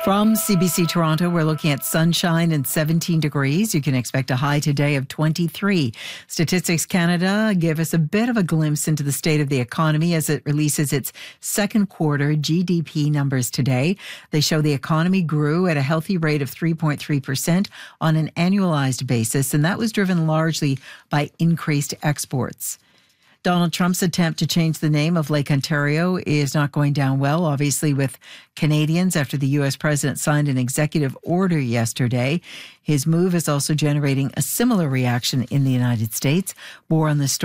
From CBC Toronto, we're looking at sunshine and 17 degrees. You can expect a high today of 23. Statistics Canada give us a bit of a glimpse into the state of the economy as it releases its second quarter GDP numbers today. They show the economy grew at a healthy rate of 3.3% on an annualized basis, and that was driven largely by increased exports. Donald Trump's attempt to change the name of Lake Ontario is not going down well, obviously, with Canadians after the U.S. president signed an executive order yesterday. His move is also generating a similar reaction in the United States. More on this story